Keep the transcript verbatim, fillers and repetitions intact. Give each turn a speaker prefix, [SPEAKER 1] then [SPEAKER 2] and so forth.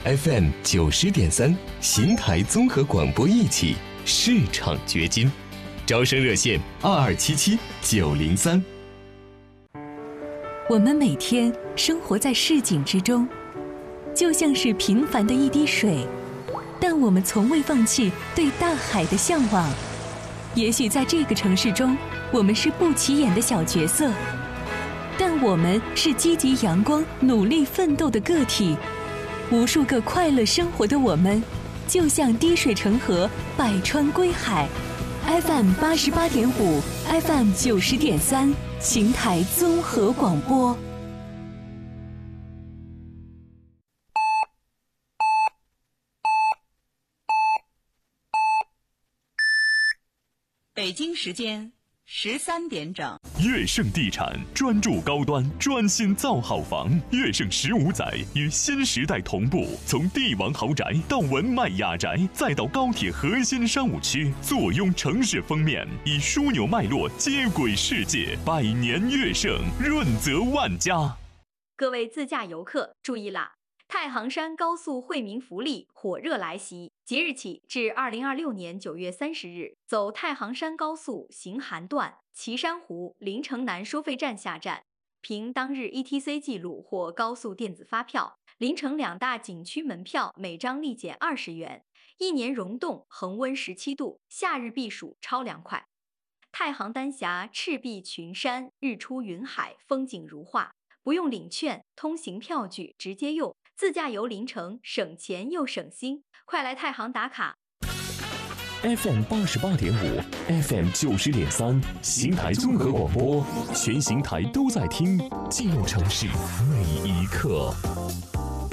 [SPEAKER 1] F M 九十点三，邢台综合广播一起市场掘金，招生热线二二七七九零三。
[SPEAKER 2] 我们每天生活在市井之中，就像是平凡的一滴水，但我们从未放弃对大海的向往。也许在这个城市中，我们是不起眼的小角色，但我们是积极阳光、努力奋斗的个体。无数个快乐生活的我们，就像滴水成河，百川归海。F M 八十八点五 ，F M 九十点三，邢台综合广播。
[SPEAKER 3] 北京时间十三点整。
[SPEAKER 4] 悦盛地产专注高端，专心造好房。悦盛十五载与新时代同步，从帝王豪宅到文迈雅宅，再到高铁核心商务区，坐拥城市封面，以枢纽脉络接轨世界。百年悦盛，润泽万家。
[SPEAKER 5] 各位自驾游客注意啦！太行山高速惠民福利火热来袭，即日起至二零二六年九月三十日，走太行山高速行韩段岐山湖临城南收费站下站，凭当日 E T C 记录或高速电子发票，临城两大景区门票每张立减二十元，一年溶冻恒温十七度，夏日避暑超凉快。太行丹霞赤壁群山，日出云海，风景如画，不用领券，通行票据直接用。自驾游临城，省钱又省心，快来太行打卡。
[SPEAKER 1] F M 八十八点五 ，F M 九十点三，邢台综合广播，全邢台都在听，记录城市每一刻。